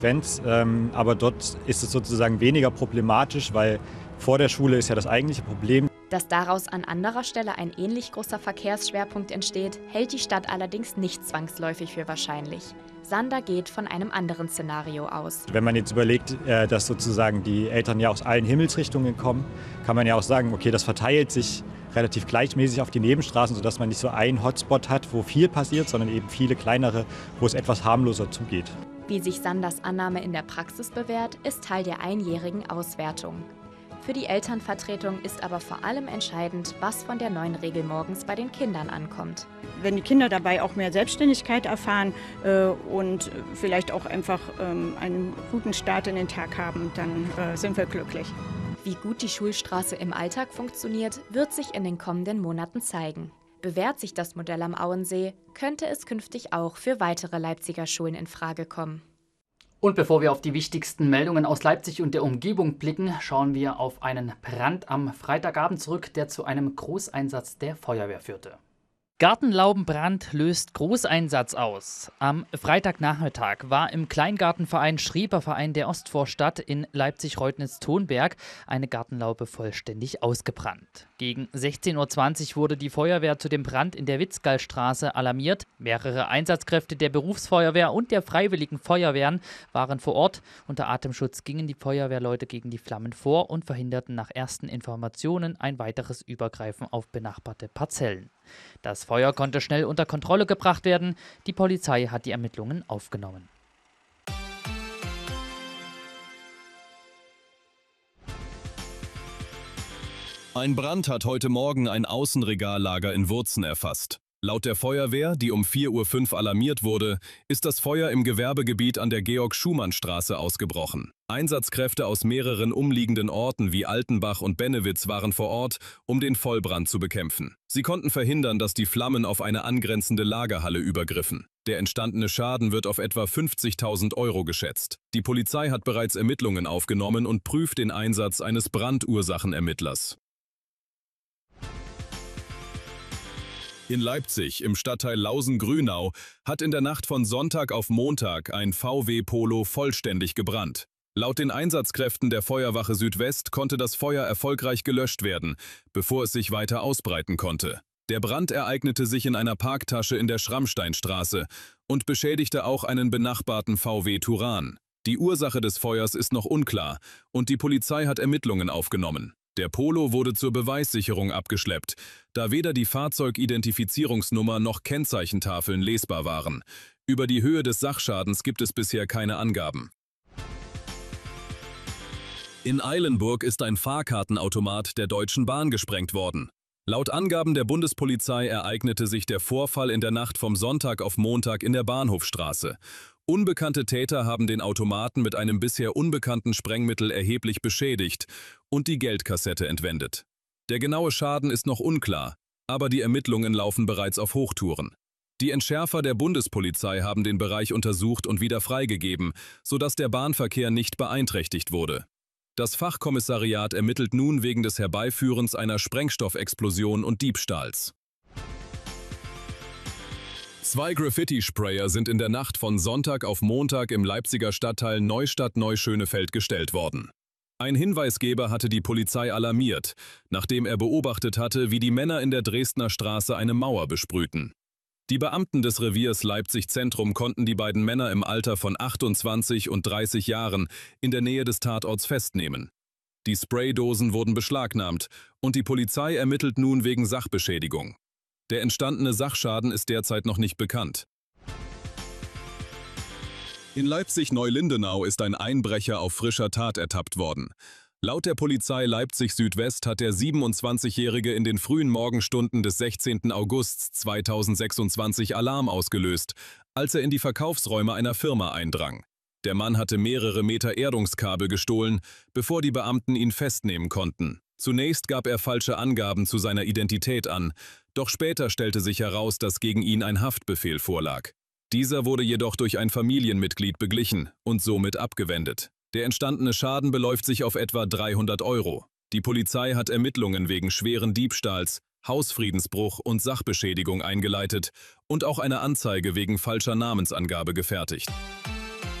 Aber dort ist es sozusagen weniger problematisch, weil vor der Schule ist ja das eigentliche Problem. Dass daraus an anderer Stelle ein ähnlich großer Verkehrsschwerpunkt entsteht, hält die Stadt allerdings nicht zwangsläufig für wahrscheinlich. Sander geht von einem anderen Szenario aus. Wenn man jetzt überlegt, dass sozusagen die Eltern ja aus allen Himmelsrichtungen kommen, kann man ja auch sagen, okay, das verteilt sich relativ gleichmäßig auf die Nebenstraßen, sodass man nicht so einen Hotspot hat, wo viel passiert, sondern eben viele kleinere, wo es etwas harmloser zugeht. Wie sich Sanders Annahme in der Praxis bewährt, ist Teil der einjährigen Auswertung. Für die Elternvertretung ist aber vor allem entscheidend, was von der neuen Regel morgens bei den Kindern ankommt. Wenn die Kinder dabei auch mehr Selbstständigkeit erfahren und vielleicht auch einfach einen guten Start in den Tag haben, dann sind wir glücklich. Wie gut die Schulstraße im Alltag funktioniert, wird sich in den kommenden Monaten zeigen. Bewährt sich das Modell am Auensee, könnte es künftig auch für weitere Leipziger Schulen in Frage kommen. Und bevor wir auf die wichtigsten Meldungen aus Leipzig und der Umgebung blicken, schauen wir auf einen Brand am Freitagabend zurück, der zu einem Großeinsatz der Feuerwehr führte. Gartenlaubenbrand löst Großeinsatz aus. Am Freitagnachmittag war im Kleingartenverein Schreberverein der Ostvorstadt in Leipzig-Reutnitz-Tonberg eine Gartenlaube vollständig ausgebrannt. Gegen 16:20 Uhr wurde die Feuerwehr zu dem Brand in der Witzgallstraße alarmiert. Mehrere Einsatzkräfte der Berufsfeuerwehr und der Freiwilligen Feuerwehren waren vor Ort. Unter Atemschutz gingen die Feuerwehrleute gegen die Flammen vor und verhinderten nach ersten Informationen ein weiteres Übergreifen auf benachbarte Parzellen. Das Feuer konnte schnell unter Kontrolle gebracht werden. Die Polizei hat die Ermittlungen aufgenommen. Ein Brand hat heute Morgen ein Außenregallager in Wurzen erfasst. Laut der Feuerwehr, die um 4:05 Uhr alarmiert wurde, ist das Feuer im Gewerbegebiet an der Georg-Schumann-Straße ausgebrochen. Einsatzkräfte aus mehreren umliegenden Orten wie Altenbach und Bennewitz waren vor Ort, um den Vollbrand zu bekämpfen. Sie konnten verhindern, dass die Flammen auf eine angrenzende Lagerhalle übergriffen. Der entstandene Schaden wird auf etwa 50.000 € geschätzt. Die Polizei hat bereits Ermittlungen aufgenommen und prüft den Einsatz eines Brandursachenermittlers. In Leipzig, im Stadtteil Lausen-Grünau, hat in der Nacht von Sonntag auf Montag ein VW Polo vollständig gebrannt. Laut den Einsatzkräften der Feuerwache Südwest konnte das Feuer erfolgreich gelöscht werden, bevor es sich weiter ausbreiten konnte. Der Brand ereignete sich in einer Parktasche in der Schrammsteinstraße und beschädigte auch einen benachbarten VW Touran. Die Ursache des Feuers ist noch unklar und die Polizei hat Ermittlungen aufgenommen. Der Polo wurde zur Beweissicherung abgeschleppt, da weder die Fahrzeugidentifizierungsnummer noch Kennzeichentafeln lesbar waren. Über die Höhe des Sachschadens gibt es bisher keine Angaben. In Eilenburg ist ein Fahrkartenautomat der Deutschen Bahn gesprengt worden. Laut Angaben der Bundespolizei ereignete sich der Vorfall in der Nacht vom Sonntag auf Montag in der Bahnhofstraße. Unbekannte Täter haben den Automaten mit einem bisher unbekannten Sprengmittel erheblich beschädigt und die Geldkassette entwendet. Der genaue Schaden ist noch unklar, aber die Ermittlungen laufen bereits auf Hochtouren. Die Entschärfer der Bundespolizei haben den Bereich untersucht und wieder freigegeben, sodass der Bahnverkehr nicht beeinträchtigt wurde. Das Fachkommissariat ermittelt nun wegen des Herbeiführens einer Sprengstoffexplosion und Diebstahls. 2 Graffiti-Sprayer sind in der Nacht von Sonntag auf Montag im Leipziger Stadtteil Neustadt-Neuschönefeld gestellt worden. Ein Hinweisgeber hatte die Polizei alarmiert, nachdem er beobachtet hatte, wie die Männer in der Dresdner Straße eine Mauer besprühten. Die Beamten des Reviers Leipzig Zentrum konnten die beiden Männer im Alter von 28 und 30 Jahren in der Nähe des Tatorts festnehmen. Die Spraydosen wurden beschlagnahmt und die Polizei ermittelt nun wegen Sachbeschädigung. Der entstandene Sachschaden ist derzeit noch nicht bekannt. In Leipzig-Neulindenau ist ein Einbrecher auf frischer Tat ertappt worden. Laut der Polizei Leipzig Südwest hat der 27-Jährige in den frühen Morgenstunden des 16. August 2026 Alarm ausgelöst, als er in die Verkaufsräume einer Firma eindrang. Der Mann hatte mehrere Meter Erdungskabel gestohlen, bevor die Beamten ihn festnehmen konnten. Zunächst gab er falsche Angaben zu seiner Identität an, doch später stellte sich heraus, dass gegen ihn ein Haftbefehl vorlag. Dieser wurde jedoch durch ein Familienmitglied beglichen und somit abgewendet. Der entstandene Schaden beläuft sich auf etwa 300 €. Die Polizei hat Ermittlungen wegen schweren Diebstahls, Hausfriedensbruch und Sachbeschädigung eingeleitet und auch eine Anzeige wegen falscher Namensangabe gefertigt.